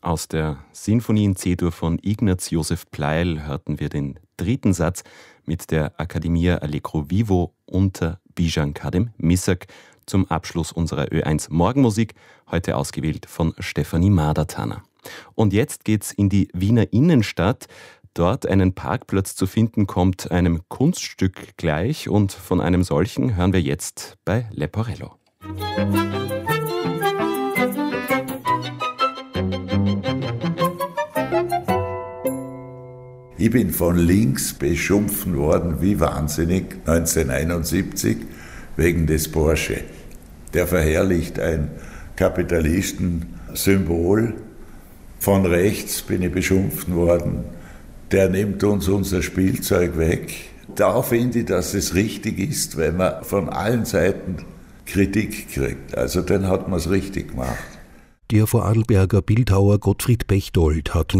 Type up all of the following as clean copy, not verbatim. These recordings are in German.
Aus der Sinfonie in C-Dur von Ignaz Josef Pleyel hörten wir den dritten Satz mit der Accademia Allegro Vivo unter Bijan Kadem Missak zum Abschluss unserer Ö1 Morgenmusik, heute ausgewählt von Stefanie Madertaner. Und jetzt geht's in die Wiener Innenstadt. Dort einen Parkplatz zu finden, kommt einem Kunststück gleich, und von einem solchen hören wir jetzt bei Leporello. Ich bin von links beschimpft worden wie wahnsinnig 1971 wegen des Porsche. Der verherrlicht ein Kapitalistensymbol. Von rechts bin ich beschimpft worden. Der nimmt uns unser Spielzeug weg. Da finde ich, dass es richtig ist, wenn man von allen Seiten Kritik kriegt. Also dann hat man es richtig gemacht. Der Vorarlberger Bildhauer Gottfried Bechtold hat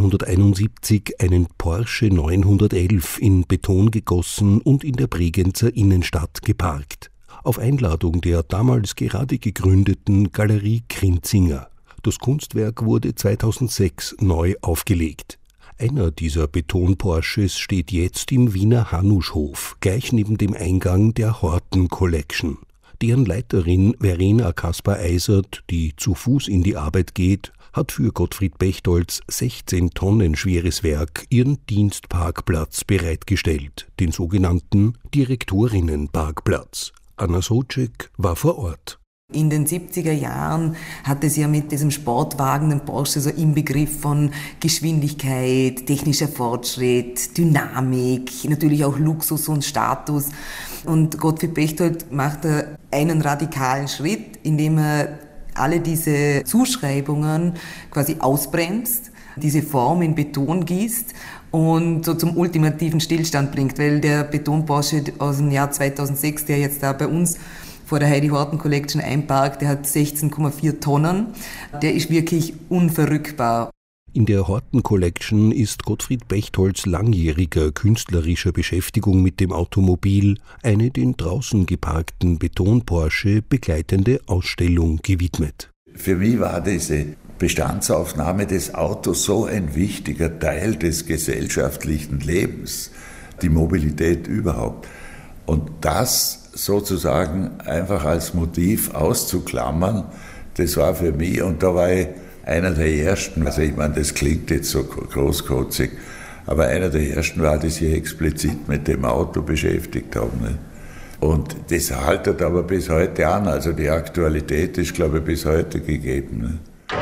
1971 einen Porsche 911 in Beton gegossen und in der Bregenzer Innenstadt geparkt. Auf Einladung der damals gerade gegründeten Galerie Krinzinger. Das Kunstwerk wurde 2006 neu aufgelegt. Einer dieser Beton-Porsches steht jetzt im Wiener Hanuschhof, gleich neben dem Eingang der Horten Collection. Deren Leiterin Verena Kaspar-Eisert, die zu Fuß in die Arbeit geht, hat für Gottfried Bechtolds 16 Tonnen schweres Werk ihren Dienstparkplatz bereitgestellt, den sogenannten Direktorinnenparkplatz. Anna Socek war vor Ort. In den 70er Jahren hat es ja mit diesem Sportwagen, dem Porsche, so im Begriff von Geschwindigkeit, technischer Fortschritt, Dynamik, natürlich auch Luxus und Status. Und Gottfried Bechtold macht da einen radikalen Schritt, indem er alle diese Zuschreibungen quasi ausbremst, diese Form in Beton gießt und so zum ultimativen Stillstand bringt, weil der Beton-Porsche aus dem Jahr 2006, der jetzt da bei uns vor der Heidi Horten Collection einparkt, der hat 16,4 Tonnen. Der ist wirklich unverrückbar. In der Horten Collection ist Gottfried Bechtolds langjähriger künstlerischer Beschäftigung mit dem Automobil eine den draußen geparkten Beton-Porsche begleitende Ausstellung gewidmet. Für mich war diese Bestandsaufnahme des Autos so ein wichtiger Teil des gesellschaftlichen Lebens, die Mobilität überhaupt. Und das sozusagen einfach als Motiv auszuklammern, das war für mich, und da war ich einer der Ersten, also ich meine, das klingt jetzt so großkotzig, aber einer der Ersten war, die sich explizit mit dem Auto beschäftigt haben. Ne? Und das haltet aber bis heute an, also die Aktualität ist, glaube ich, bis heute gegeben. Ne?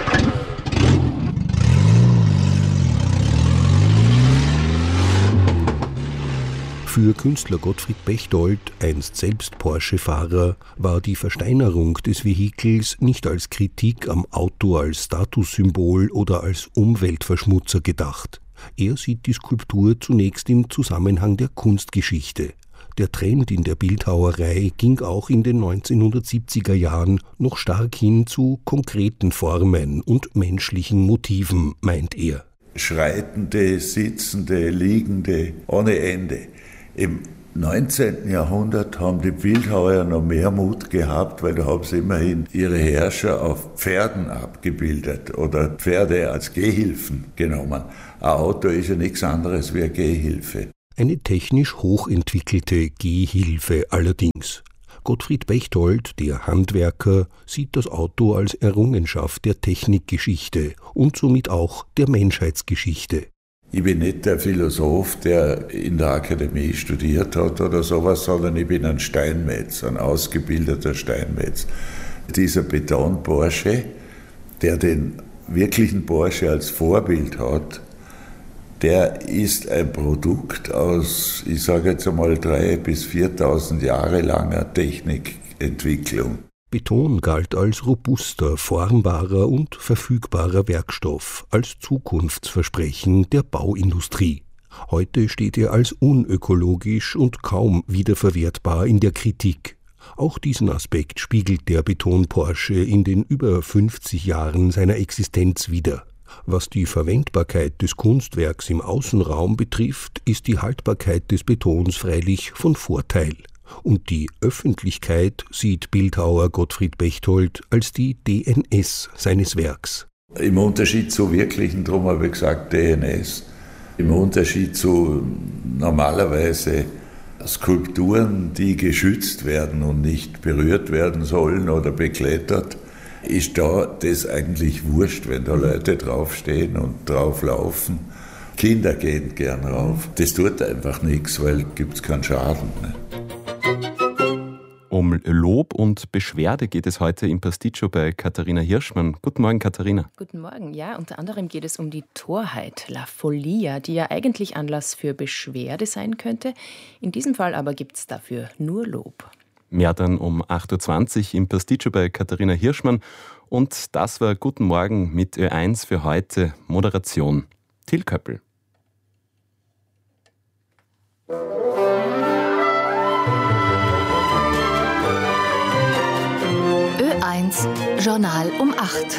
Für Künstler Gottfried Bechtold, einst selbst Porsche-Fahrer, war die Versteinerung des Vehikels nicht als Kritik am Auto als Statussymbol oder als Umweltverschmutzer gedacht. Er sieht die Skulptur zunächst im Zusammenhang der Kunstgeschichte. Der Trend in der Bildhauerei ging auch in den 1970er Jahren noch stark hin zu konkreten Formen und menschlichen Motiven, meint er. Schreitende, sitzende, liegende, ohne Ende. Im 19. Jahrhundert haben die Bildhauer noch mehr Mut gehabt, weil da haben sie immerhin ihre Herrscher auf Pferden abgebildet oder Pferde als Gehhilfen genommen. Ein Auto ist ja nichts anderes wie eine Gehhilfe. Eine technisch hochentwickelte Gehhilfe allerdings. Gottfried Bechtold, der Handwerker, sieht das Auto als Errungenschaft der Technikgeschichte und somit auch der Menschheitsgeschichte. Ich bin nicht der Philosoph, der in der Akademie studiert hat oder sowas, sondern ich bin ein Steinmetz, ein ausgebildeter Steinmetz. Dieser Beton-Porsche, der den wirklichen Porsche als Vorbild hat, der ist ein Produkt aus, ich sage jetzt einmal, 3.000 bis 4.000 Jahre langer Technikentwicklung. Beton galt als robuster, formbarer und verfügbarer Werkstoff, als Zukunftsversprechen der Bauindustrie. Heute steht er als unökologisch und kaum wiederverwertbar in der Kritik. Auch diesen Aspekt spiegelt der Beton-Porsche in den über 50 Jahren seiner Existenz wider. Was die Verwendbarkeit des Kunstwerks im Außenraum betrifft, ist die Haltbarkeit des Betons freilich von Vorteil. Und die Öffentlichkeit sieht Bildhauer Gottfried Bechtold als die DNS seines Werks. Im Unterschied zu wirklichen, darum habe ich gesagt DNS, im Unterschied zu normalerweise Skulpturen, die geschützt werden und nicht berührt werden sollen oder beklettert, ist da das eigentlich wurscht, wenn da Leute draufstehen und drauflaufen. Kinder gehen gern rauf. Das tut einfach nichts, weil gibt es keinen Schaden. Ne? Um Lob und Beschwerde geht es heute im Pasticcio bei Katharina Hirschmann. Guten Morgen, Katharina. Guten Morgen. Ja, unter anderem geht es um die Torheit, La Follia, die ja eigentlich Anlass für Beschwerde sein könnte. In diesem Fall aber gibt es dafür nur Lob. Mehr dann um 8.20 Uhr im Pasticcio bei Katharina Hirschmann. Und das war Guten Morgen mit Ö1 für heute. Moderation Till Köppel. Ö1 Journal um 8.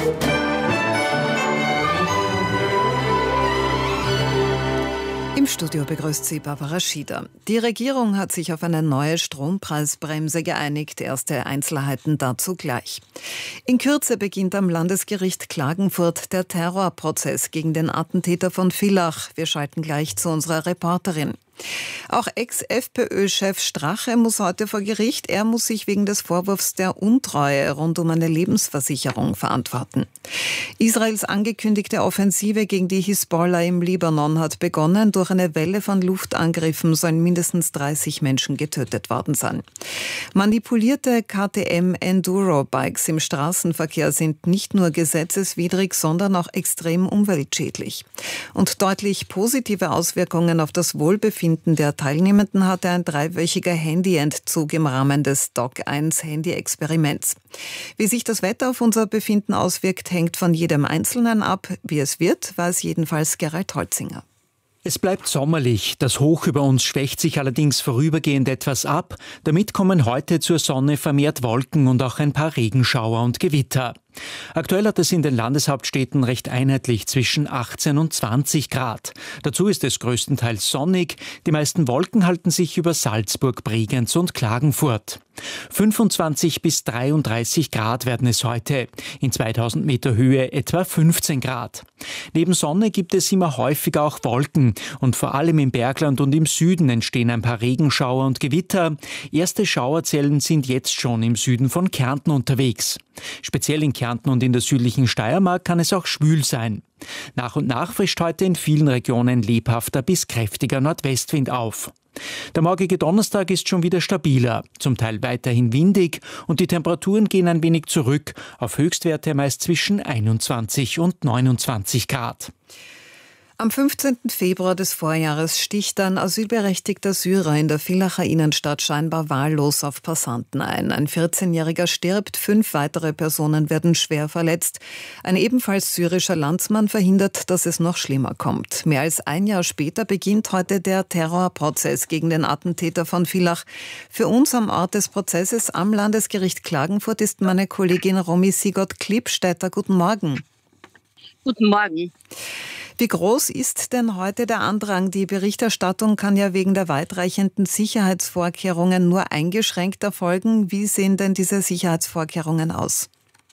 Im Studio begrüßt sie Barbara Schieder. Die Regierung hat sich auf eine neue Strompreisbremse geeinigt. Erste Einzelheiten dazu gleich. In Kürze beginnt am Landesgericht Klagenfurt der Terrorprozess gegen den Attentäter von Villach. Wir schalten gleich zu unserer Reporterin. Auch Ex-FPÖ-Chef Strache muss heute vor Gericht. Er muss sich wegen des Vorwurfs der Untreue rund um eine Lebensversicherung verantworten. Israels angekündigte Offensive gegen die Hisbollah im Libanon hat begonnen. Durch eine Welle von Luftangriffen sollen mindestens 30 Menschen getötet worden sein. Manipulierte KTM-Enduro-Bikes im Straßenverkehr sind nicht nur gesetzeswidrig, sondern auch extrem umweltschädlich. Und deutlich positive Auswirkungen auf das Wohlbefinden der Teilnehmenden hatte ein 3-wöchiger Handyentzug im Rahmen des DOC-1-Handy-Experiments. Wie sich das Wetter auf unser Befinden auswirkt, hängt von jedem Einzelnen ab. Wie es wird, weiß jedenfalls Gerald Holzinger. Es bleibt sommerlich. Das Hoch über uns schwächt sich allerdings vorübergehend etwas ab. Damit kommen heute zur Sonne vermehrt Wolken und auch ein paar Regenschauer und Gewitter. Aktuell hat es in den Landeshauptstädten recht einheitlich zwischen 18 und 20 Grad. Dazu ist es größtenteils sonnig. Die meisten Wolken halten sich über Salzburg, Bregenz und Klagenfurt. 25 bis 33 Grad werden es heute. In 2000 Meter Höhe etwa 15 Grad. Neben Sonne gibt es immer häufiger auch Wolken. Und vor allem im Bergland und im Süden entstehen ein paar Regenschauer und Gewitter. Erste Schauerzellen sind jetzt schon im Süden von Kärnten unterwegs. Speziell in Kärnten und in der südlichen Steiermark kann es auch schwül sein. Nach und nach frischt heute in vielen Regionen lebhafter bis kräftiger Nordwestwind auf. Der morgige Donnerstag ist schon wieder stabiler, zum Teil weiterhin windig und die Temperaturen gehen ein wenig zurück, auf Höchstwerte meist zwischen 21 und 29 Grad. Am 15. Februar des Vorjahres sticht ein asylberechtigter Syrer in der Villacher Innenstadt scheinbar wahllos auf Passanten ein. Ein 14-Jähriger stirbt, 5 weitere Personen werden schwer verletzt. Ein ebenfalls syrischer Landsmann verhindert, dass es noch schlimmer kommt. Mehr als ein Jahr später beginnt heute der Terrorprozess gegen den Attentäter von Villach. Für uns am Ort des Prozesses am Landesgericht Klagenfurt ist meine Kollegin Romy Sigurd-Klippstätter. Guten Morgen. Guten Morgen. Wie groß ist denn heute der Andrang? Die Berichterstattung kann ja wegen der weitreichenden Sicherheitsvorkehrungen nur eingeschränkt erfolgen. Wie sehen denn diese Sicherheitsvorkehrungen aus?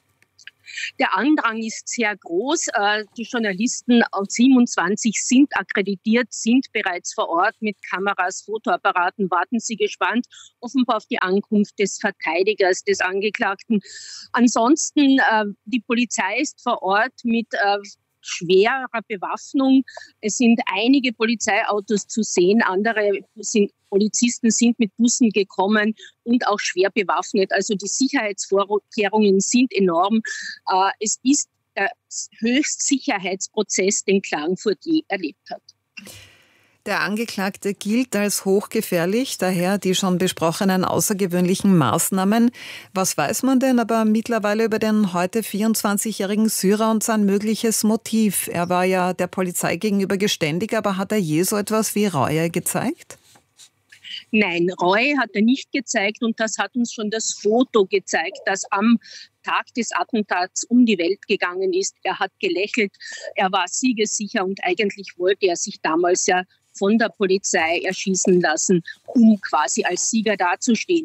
Der Andrang ist sehr groß. Die Journalisten aus 27 sind akkreditiert, sind bereits vor Ort mit Kameras, Fotoapparaten. Warten Sie gespannt, offenbar auf die Ankunft des Verteidigers, des Angeklagten. Ansonsten, die Polizei ist vor Ort mit schwerer Bewaffnung. Es sind einige Polizeiautos zu sehen, Polizisten sind mit Bussen gekommen und auch schwer bewaffnet. Also die Sicherheitsvorkehrungen sind enorm. Es ist der Höchstsicherheitsprozess, den Klagenfurt je erlebt hat. Der Angeklagte gilt als hochgefährlich, daher die schon besprochenen außergewöhnlichen Maßnahmen. Was weiß man denn aber mittlerweile über den heute 24-jährigen Syrer und sein mögliches Motiv? Er war ja der Polizei gegenüber geständig, aber hat er je so etwas wie Reue gezeigt? Nein, Reue hat er nicht gezeigt und das hat uns schon das Foto gezeigt, das am Tag des Attentats um die Welt gegangen ist. Er hat gelächelt, er war siegessicher und eigentlich wollte er sich damals ja von der Polizei erschießen lassen, um quasi als Sieger dazustehen.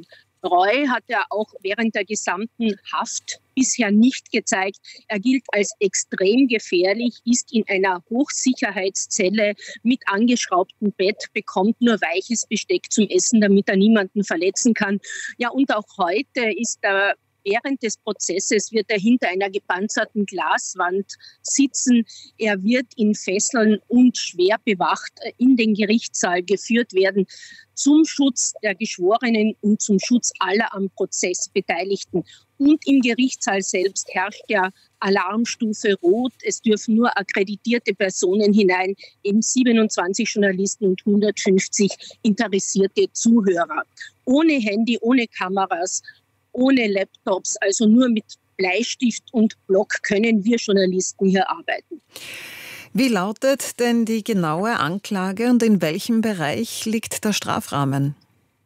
Reue hat er auch während der gesamten Haft bisher nicht gezeigt. Er gilt als extrem gefährlich, ist in einer Hochsicherheitszelle mit angeschraubtem Bett, bekommt nur weiches Besteck zum Essen, damit er niemanden verletzen kann. Ja, und auch heute ist er während des Prozesses wird er hinter einer gepanzerten Glaswand sitzen. Er wird in Fesseln und schwer bewacht in den Gerichtssaal geführt werden, zum Schutz der Geschworenen und zum Schutz aller am Prozess Beteiligten. Und im Gerichtssaal selbst herrscht ja Alarmstufe Rot. Es dürfen nur akkreditierte Personen hinein, eben 27 Journalisten und 150 interessierte Zuhörer. Ohne Handy, ohne Kameras, ohne Laptops, also nur mit Bleistift und Block können wir Journalisten hier arbeiten. Wie lautet denn die genaue Anklage und in welchem Bereich liegt der Strafrahmen?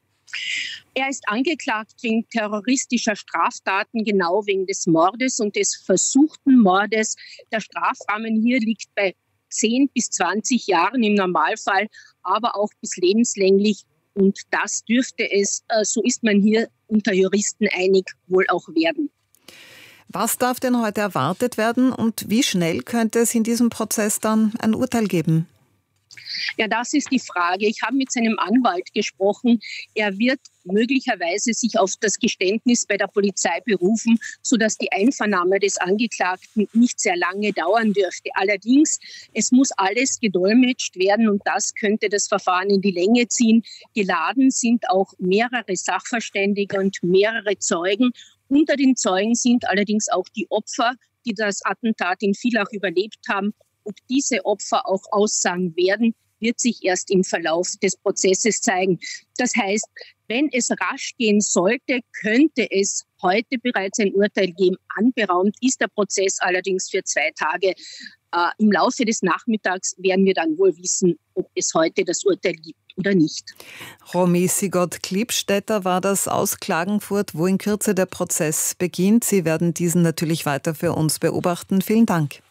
Er ist angeklagt wegen terroristischer Straftaten, genau wegen des Mordes und des versuchten Mordes. Der Strafrahmen hier liegt bei 10 bis 20 Jahren im Normalfall, aber auch bis lebenslänglich. Und das dürfte es, so ist man hier unter Juristen einig, wohl auch werden. Was darf denn heute erwartet werden und wie schnell könnte es in diesem Prozess dann ein Urteil geben? Ja, das ist die Frage. Ich habe mit seinem Anwalt gesprochen. Er wird möglicherweise sich auf das Geständnis bei der Polizei berufen, sodass die Einvernahme des Angeklagten nicht sehr lange dauern dürfte. Allerdings, es muss alles gedolmetscht werden und das könnte das Verfahren in die Länge ziehen. Geladen sind auch mehrere Sachverständige und mehrere Zeugen. Unter den Zeugen sind allerdings auch die Opfer, die das Attentat in Villach überlebt haben. Ob diese Opfer auch aussagen werden, wird sich erst im Verlauf des Prozesses zeigen. Das heißt, wenn es rasch gehen sollte, könnte es heute bereits ein Urteil geben. Anberaumt ist der Prozess allerdings für 2 Tage. Im Laufe des Nachmittags werden wir dann wohl wissen, ob es heute das Urteil gibt oder nicht. Romy Sigott-Kliebstetter war das aus Klagenfurt, wo in Kürze der Prozess beginnt. Sie werden diesen natürlich weiter für uns beobachten. Vielen Dank.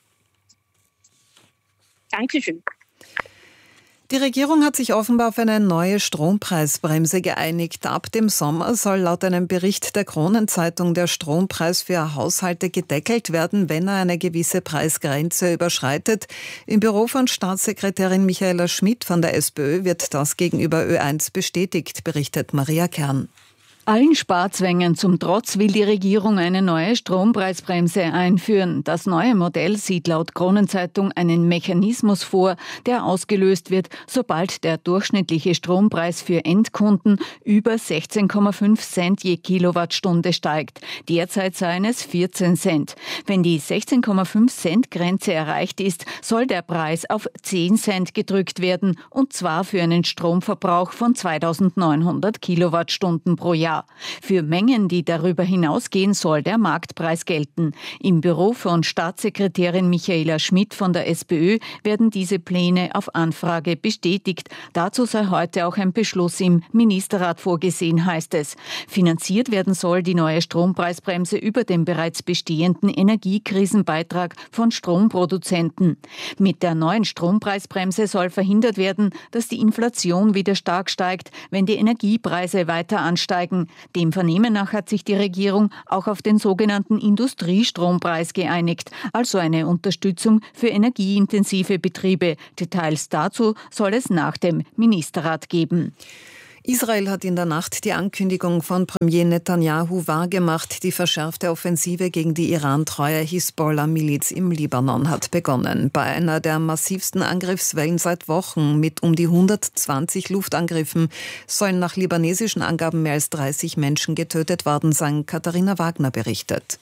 Dankeschön. Die Regierung hat sich offenbar auf eine neue Strompreisbremse geeinigt. Ab dem Sommer soll laut einem Bericht der Kronenzeitung der Strompreis für Haushalte gedeckelt werden, wenn er eine gewisse Preisgrenze überschreitet. Im Büro von Staatssekretärin Michaela Schmidt von der SPÖ wird das gegenüber Ö1 bestätigt, berichtet Maria Kern. Allen Sparzwängen zum Trotz will die Regierung eine neue Strompreisbremse einführen. Das neue Modell sieht laut Kronenzeitung einen Mechanismus vor, der ausgelöst wird, sobald der durchschnittliche Strompreis für Endkunden über 16,5 Cent je Kilowattstunde steigt. Derzeit seien es 14 Cent. Wenn die 16,5 Cent Grenze erreicht ist, soll der Preis auf 10 Cent gedrückt werden, und zwar für einen Stromverbrauch von 2.900 Kilowattstunden pro Jahr. Für Mengen, die darüber hinausgehen, soll der Marktpreis gelten. Im Büro von Staatssekretärin Michaela Schmidt von der SPÖ werden diese Pläne auf Anfrage bestätigt. Dazu sei heute auch ein Beschluss im Ministerrat vorgesehen, heißt es. Finanziert werden soll die neue Strompreisbremse über den bereits bestehenden Energiekrisenbeitrag von Stromproduzenten. Mit der neuen Strompreisbremse soll verhindert werden, dass die Inflation wieder stark steigt, wenn die Energiepreise weiter ansteigen. Dem Vernehmen nach hat sich die Regierung auch auf den sogenannten Industriestrompreis geeinigt, also eine Unterstützung für energieintensive Betriebe. Details dazu soll es nach dem Ministerrat geben. Israel hat in der Nacht die Ankündigung von Premier Netanyahu wahrgemacht. Die verschärfte Offensive gegen die Iran-treue Hisbollah-Miliz im Libanon hat begonnen. Bei einer der massivsten Angriffswellen seit Wochen mit um die 120 Luftangriffen sollen nach libanesischen Angaben mehr als 30 Menschen getötet worden sein. Katharina Wagner berichtet.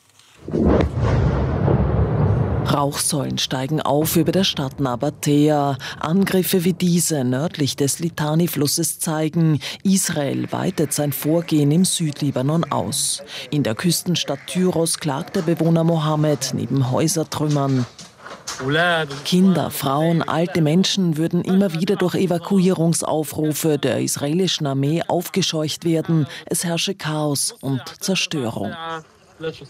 Rauchsäulen steigen auf über der Stadt Nabatea. Angriffe wie diese nördlich des Litani-Flusses zeigen, Israel weitet sein Vorgehen im Südlibanon aus. In der Küstenstadt Tyros klagt der Bewohner Mohammed neben Häusertrümmern. Kinder, Frauen, alte Menschen würden immer wieder durch Evakuierungsaufrufe der israelischen Armee aufgescheucht werden. Es herrsche Chaos und Zerstörung.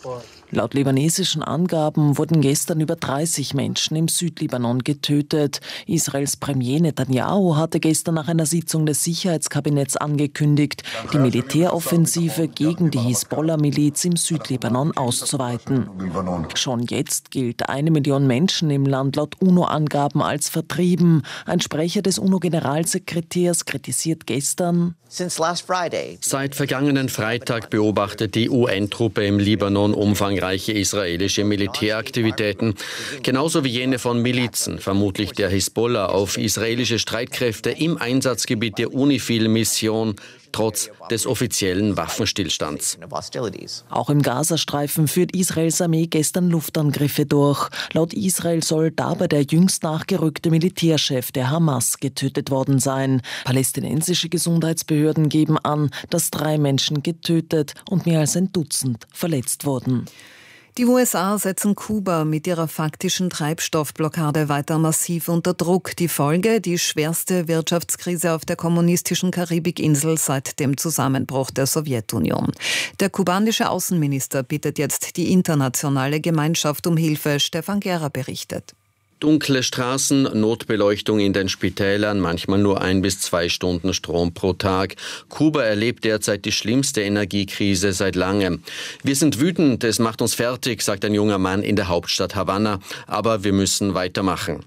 Laut libanesischen Angaben wurden gestern über 30 Menschen im Südlibanon getötet. Israels Premier Netanyahu hatte gestern nach einer Sitzung des Sicherheitskabinetts angekündigt, die Militäroffensive gegen die Hisbollah-Miliz im Südlibanon auszuweiten. Schon jetzt gilt 1 Million Menschen im Land laut UNO-Angaben als vertrieben. Ein Sprecher des UNO-Generalsekretärs kritisiert gestern: Seit vergangenen Freitag beobachtet die UN-Truppe im Libanon umfangreiche israelische Militäraktivitäten, genauso wie jene von Milizen, vermutlich der Hisbollah, auf israelische Streitkräfte im Einsatzgebiet der UNIFIL-Mission, trotz des offiziellen Waffenstillstands. Auch im Gazastreifen führt Israels Armee gestern Luftangriffe durch. Laut Israel soll dabei der jüngst nachgerückte Militärchef der Hamas getötet worden sein. Palästinensische Gesundheitsbehörden geben an, dass 3 Menschen getötet und mehr als ein Dutzend verletzt wurden. Die USA setzen Kuba mit ihrer faktischen Treibstoffblockade weiter massiv unter Druck. Die Folge: die schwerste Wirtschaftskrise auf der kommunistischen Karibikinsel seit dem Zusammenbruch der Sowjetunion. Der kubanische Außenminister bittet jetzt die internationale Gemeinschaft um Hilfe. Stefan Gera berichtet. Dunkle Straßen, Notbeleuchtung in den Spitälern, manchmal nur 1 bis 2 Stunden Strom pro Tag. Kuba erlebt derzeit die schlimmste Energiekrise seit langem. Wir sind wütend, es macht uns fertig, sagt ein junger Mann in der Hauptstadt Havanna. Aber wir müssen weitermachen.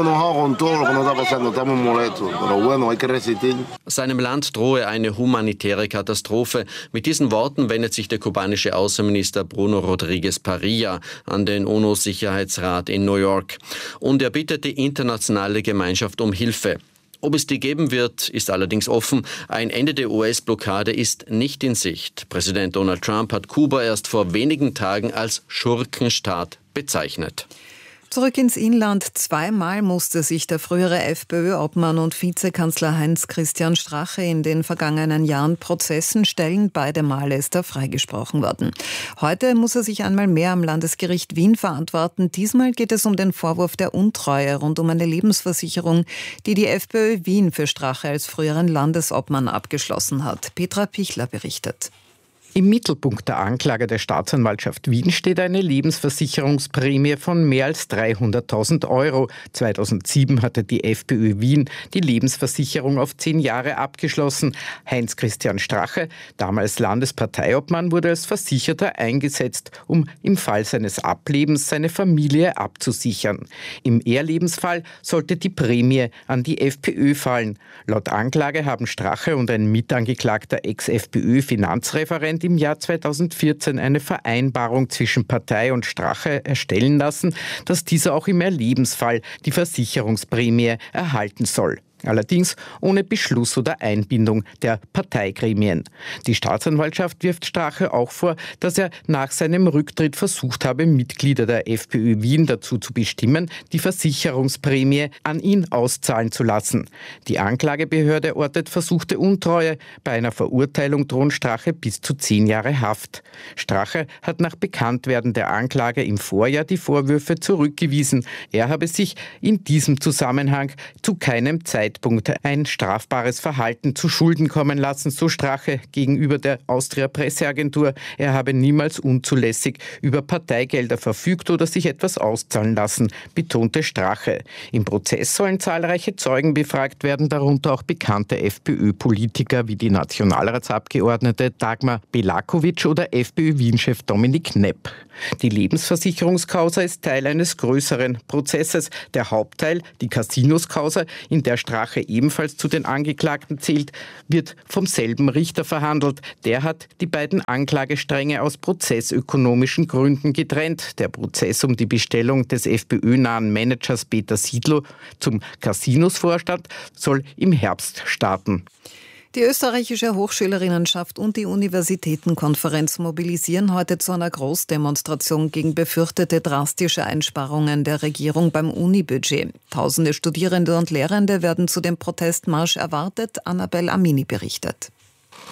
Seinem Land drohe eine humanitäre Katastrophe. Mit diesen Worten wendet sich der kubanische Außenminister Bruno Rodríguez Parilla an den UNO-Sicherheitsrat in New York. Und er bittet die internationale Gemeinschaft um Hilfe. Ob es die geben wird, ist allerdings offen. Ein Ende der US-Blockade ist nicht in Sicht. Präsident Donald Trump hat Kuba erst vor wenigen Tagen als Schurkenstaat bezeichnet. Zurück ins Inland. 2-mal musste sich der frühere FPÖ-Obmann und Vizekanzler Heinz-Christian Strache in den vergangenen Jahren Prozessen stellen. Beide Male ist er freigesprochen worden. Heute muss er sich einmal mehr am Landesgericht Wien verantworten. Diesmal geht es um den Vorwurf der Untreue rund um eine Lebensversicherung, die die FPÖ Wien für Strache als früheren Landesobmann abgeschlossen hat. Petra Pichler berichtet. Im Mittelpunkt der Anklage der Staatsanwaltschaft Wien steht eine Lebensversicherungsprämie von mehr als 300.000 Euro. 2007 hatte die FPÖ Wien die Lebensversicherung auf 10 Jahre abgeschlossen. Heinz-Christian Strache, damals Landesparteiobmann, wurde als Versicherter eingesetzt, um im Fall seines Ablebens seine Familie abzusichern. Im Ehelebensfall sollte die Prämie an die FPÖ fallen. Laut Anklage haben Strache und ein mitangeklagter Ex-FPÖ-Finanzreferent im Jahr 2014 eine Vereinbarung zwischen Partei und Strache erstellen lassen, dass dieser auch im Erlebensfall die Versicherungsprämie erhalten soll. Allerdings ohne Beschluss oder Einbindung der Parteigremien. Die Staatsanwaltschaft wirft Strache auch vor, dass er nach seinem Rücktritt versucht habe, Mitglieder der FPÖ Wien dazu zu bestimmen, die Versicherungsprämie an ihn auszahlen zu lassen. Die Anklagebehörde ortet versuchte Untreue. Bei einer Verurteilung drohen Strache bis zu 10 Jahre Haft. Strache hat nach Bekanntwerden der Anklage im Vorjahr die Vorwürfe zurückgewiesen. Er habe sich in diesem Zusammenhang zu keinem Zeitpunkt ein strafbares Verhalten zu Schulden kommen lassen, so Strache gegenüber der Austria-Presseagentur. Er habe niemals unzulässig über Parteigelder verfügt oder sich etwas auszahlen lassen, betonte Strache. Im Prozess sollen zahlreiche Zeugen befragt werden, darunter auch bekannte FPÖ-Politiker wie die Nationalratsabgeordnete Dagmar Belakovic oder FPÖ-Wien-Chef Dominik Knepp. Die Lebensversicherungskausa ist Teil eines größeren Prozesses. Der Hauptteil, die Casinos-Causa, in der Strache ebenfalls zu den Angeklagten zählt, wird vom selben Richter verhandelt. Der hat die beiden Anklagestränge aus prozessökonomischen Gründen getrennt. Der Prozess um die Bestellung des FPÖ-nahen Managers Peter Siedlow zum Casinos-Vorstand soll im Herbst starten. Die österreichische Hochschülerinnenschaft und die Universitätenkonferenz mobilisieren heute zu einer Großdemonstration gegen befürchtete drastische Einsparungen der Regierung beim Unibudget. Tausende Studierende und Lehrende werden zu dem Protestmarsch erwartet. Annabel Amini berichtet.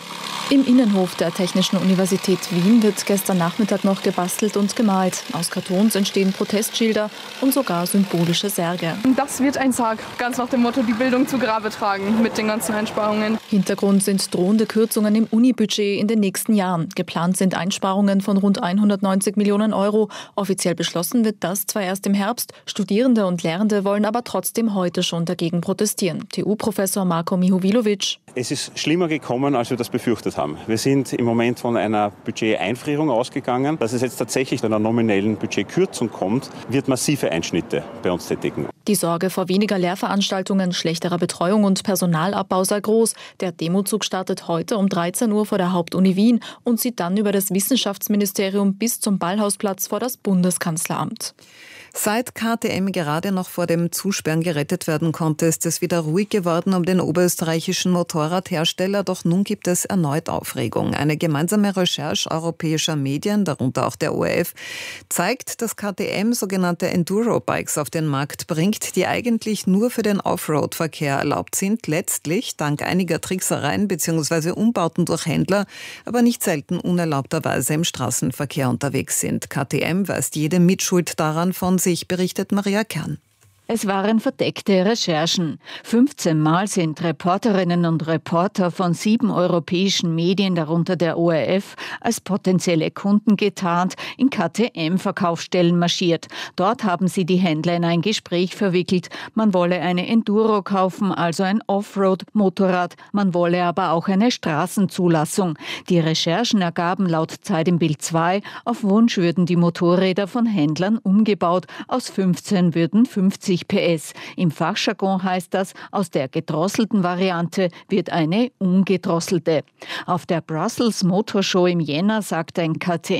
Im Innenhof der Technischen Universität Wien wird gestern Nachmittag noch gebastelt und gemalt. Aus Kartons entstehen Protestschilder und sogar symbolische Särge. Das wird ein Sarg, ganz nach dem Motto, die Bildung zu Grabe tragen mit den ganzen Einsparungen. Hintergrund sind drohende Kürzungen im Unibudget in den nächsten Jahren. Geplant sind Einsparungen von rund 190 Millionen Euro. Offiziell beschlossen wird das zwar erst im Herbst. Studierende und Lehrende wollen aber trotzdem heute schon dagegen protestieren. TU-Professor Marko Mihovilovic. Es ist schlimmer gekommen, als wir das befürchtet haben. Wir sind im Moment von einer Budgeteinfrierung ausgegangen. Dass es jetzt tatsächlich zu einer nominellen Budgetkürzung kommt, wird massive Einschnitte bei uns tätigen. Die Sorge vor weniger Lehrveranstaltungen, schlechterer Betreuung und Personalabbau sei groß. Der Demozug startet heute um 13 Uhr vor der Hauptuni Wien und zieht dann über das Wissenschaftsministerium bis zum Ballhausplatz vor das Bundeskanzleramt. Seit KTM gerade noch vor dem Zusperren gerettet werden konnte, ist es wieder ruhig geworden um den oberösterreichischen Motorradhersteller. Doch nun gibt es erneut Aufregung. Eine gemeinsame Recherche europäischer Medien, darunter auch der ORF, zeigt, dass KTM sogenannte Enduro-Bikes auf den Markt bringt, die eigentlich nur für den Offroad-Verkehr erlaubt sind. Letztlich dank einiger Tricksereien bzw. Umbauten durch Händler, aber nicht selten unerlaubterweise im Straßenverkehr unterwegs sind. KTM weist jede Mitschuld daran von sich, berichtet Maria Kern. Es waren verdeckte Recherchen. 15 Mal sind Reporterinnen und Reporter von 7 europäischen Medien, darunter der ORF, als potenzielle Kunden getarnt, in KTM-Verkaufsstellen marschiert. Dort haben sie die Händler in ein Gespräch verwickelt. Man wolle eine Enduro kaufen, also ein Offroad-Motorrad. Man wolle aber auch eine Straßenzulassung. Die Recherchen ergaben laut Zeit im Bild 2, auf Wunsch würden die Motorräder von Händlern umgebaut. Aus 15 würden 50 PS. Im Fachjargon heißt das, aus der gedrosselten Variante wird eine ungedrosselte. Auf der Brussels Motor Show im Jänner sagt ein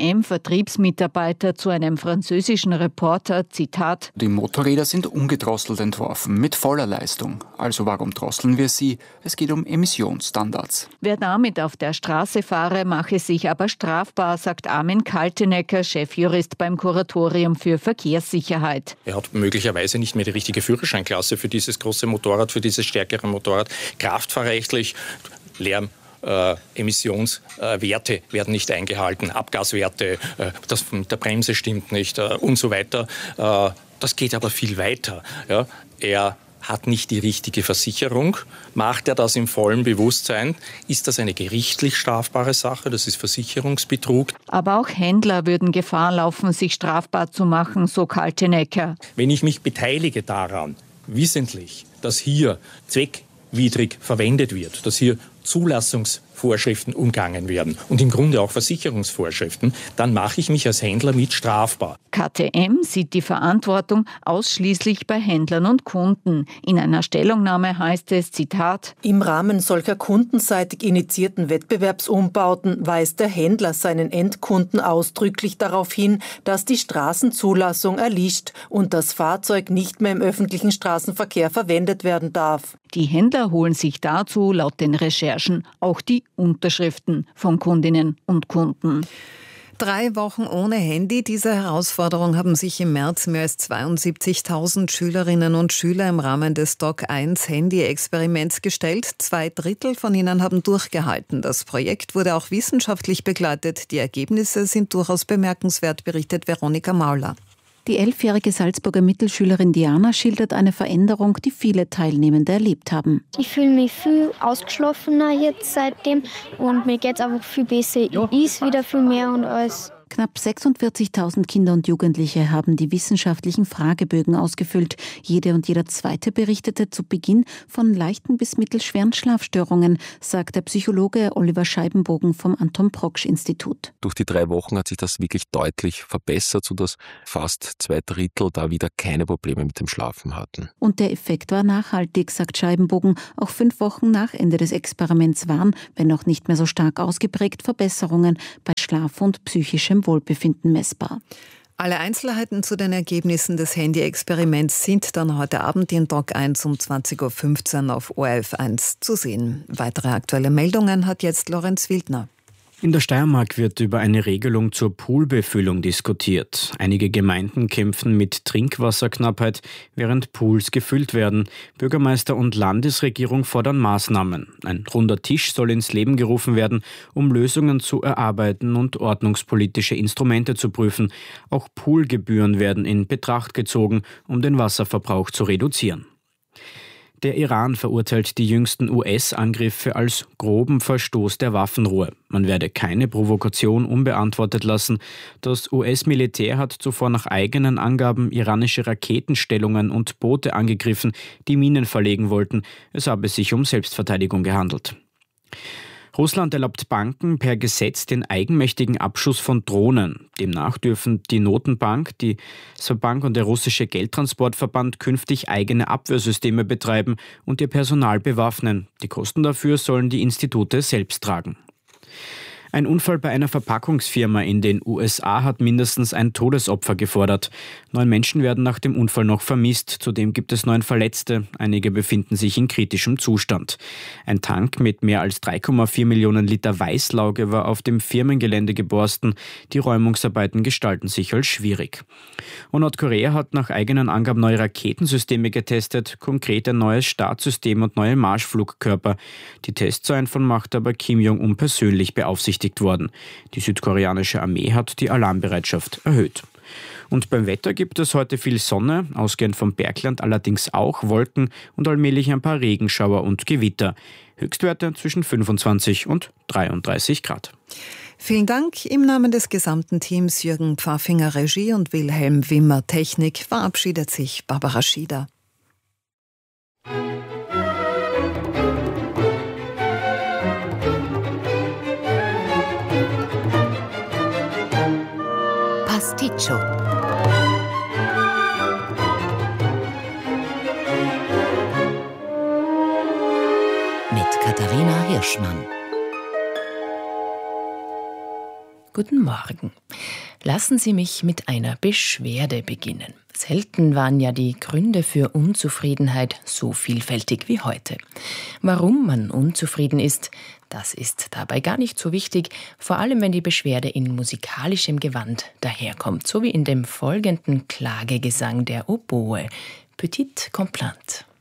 KTM-Vertriebsmitarbeiter zu einem französischen Reporter, Zitat: Die Motorräder sind ungedrosselt entworfen, mit voller Leistung. Also warum drosseln wir sie? Es geht um Emissionsstandards. Wer damit auf der Straße fahre, mache sich aber strafbar, sagt Armin Kaltenecker, Chefjurist beim Kuratorium für Verkehrssicherheit. Er hat möglicherweise nicht mehr die richtige Führerscheinklasse für dieses große Motorrad, für dieses stärkere Motorrad. Kraftfahrrechtlich, Lärm, Emissionswerte werden nicht eingehalten, Abgaswerte, das mit der Bremse stimmt nicht und so weiter. Das geht aber viel weiter. Ja. Er hat nicht die richtige Versicherung. Macht er das im vollen Bewusstsein? Ist das eine gerichtlich strafbare Sache? Das ist Versicherungsbetrug. Aber auch Händler würden Gefahr laufen, sich strafbar zu machen, so Kaltenecker. Wenn ich mich beteilige daran, wissentlich, dass hier zweckwidrig verwendet wird, dass hier Zulassungsvorschriften umgangen werden und im Grunde auch Versicherungsvorschriften, dann mache ich mich als Händler mit strafbar. KTM sieht die Verantwortung ausschließlich bei Händlern und Kunden. In einer Stellungnahme heißt es, Zitat: Im Rahmen solcher kundenseitig initiierten Wettbewerbsumbauten weist der Händler seinen Endkunden ausdrücklich darauf hin, dass die Straßenzulassung erlischt und das Fahrzeug nicht mehr im öffentlichen Straßenverkehr verwendet werden darf. Die Händler holen sich dazu laut den Recherchen auch die Unterschriften von Kundinnen und Kunden. 3 Wochen ohne Handy. Dieser Herausforderung haben sich im März mehr als 72.000 Schülerinnen und Schüler im Rahmen des DOC1 Handy-Experiments gestellt. 2/3 von ihnen haben durchgehalten. Das Projekt wurde auch wissenschaftlich begleitet. Die Ergebnisse sind durchaus bemerkenswert, berichtet Veronika Mauler. Die 11-jährige Salzburger Mittelschülerin Diana schildert eine Veränderung, die viele Teilnehmende erlebt haben. Ich fühle mich viel ausgeschlafener jetzt seitdem und mir geht es einfach viel besser. Ich esse wieder viel mehr und alles. Knapp 46.000 Kinder und Jugendliche haben die wissenschaftlichen Fragebögen ausgefüllt. Jede und jeder Zweite berichtete zu Beginn von leichten bis mittelschweren Schlafstörungen, sagt der Psychologe Oliver Scheibenbogen vom Anton-Proksch-Institut. Durch die 3 Wochen hat sich das wirklich deutlich verbessert, sodass fast 2/3 da wieder keine Probleme mit dem Schlafen hatten. Und der Effekt war nachhaltig, sagt Scheibenbogen. Auch 5 Wochen nach Ende des Experiments waren, wenn auch nicht mehr so stark ausgeprägt, Verbesserungen bei Schlaf und psychischem Wohlbefinden messbar. Alle Einzelheiten zu den Ergebnissen des Handy-Experiments sind dann heute Abend in DOC1 um 20.15 Uhr auf ORF1 zu sehen. Weitere aktuelle Meldungen hat jetzt Lorenz Wildner. In der Steiermark wird über eine Regelung zur Poolbefüllung diskutiert. Einige Gemeinden kämpfen mit Trinkwasserknappheit, während Pools gefüllt werden. Bürgermeister und Landesregierung fordern Maßnahmen. Ein runder Tisch soll ins Leben gerufen werden, um Lösungen zu erarbeiten und ordnungspolitische Instrumente zu prüfen. Auch Poolgebühren werden in Betracht gezogen, um den Wasserverbrauch zu reduzieren. Der Iran verurteilt die jüngsten US-Angriffe als groben Verstoß der Waffenruhe. Man werde keine Provokation unbeantwortet lassen. Das US-Militär hat zuvor nach eigenen Angaben iranische Raketenstellungen und Boote angegriffen, die Minen verlegen wollten. Es habe sich um Selbstverteidigung gehandelt. Russland erlaubt Banken per Gesetz den eigenmächtigen Abschuss von Drohnen. Demnach dürfen die Notenbank, die Sberbank und der russische Geldtransportverband künftig eigene Abwehrsysteme betreiben und ihr Personal bewaffnen. Die Kosten dafür sollen die Institute selbst tragen. Ein Unfall bei einer Verpackungsfirma in den USA hat mindestens ein Todesopfer gefordert. 9 Menschen werden nach dem Unfall noch vermisst. Zudem gibt es 9 Verletzte. Einige befinden sich in kritischem Zustand. Ein Tank mit mehr als 3,4 Millionen Liter Weißlauge war auf dem Firmengelände geborsten. Die Räumungsarbeiten gestalten sich als schwierig. Und Nordkorea hat nach eigenen Angaben neue Raketensysteme getestet, konkret ein neues Startsystem und neue Marschflugkörper. Die Tests seien von Machthaber Kim Jong-un persönlich beaufsichtigt worden. Die südkoreanische Armee hat die Alarmbereitschaft erhöht. Und beim Wetter gibt es heute viel Sonne, ausgehend vom Bergland allerdings auch Wolken und allmählich ein paar Regenschauer und Gewitter. Höchstwerte zwischen 25 und 33 Grad. Vielen Dank. Im Namen des gesamten Teams Jürgen Pfaffinger Regie und Wilhelm Wimmer Technik verabschiedet sich Barbara Schieder. Pasticcio. Mit Katharina Hirschmann. Guten Morgen. Lassen Sie mich mit einer Beschwerde beginnen. Selten waren ja die Gründe für Unzufriedenheit so vielfältig wie heute. Warum man unzufrieden ist, das ist dabei gar nicht so wichtig, vor allem wenn die Beschwerde in musikalischem Gewand daherkommt, so wie in dem folgenden Klagegesang der Oboe, Petite Complainte.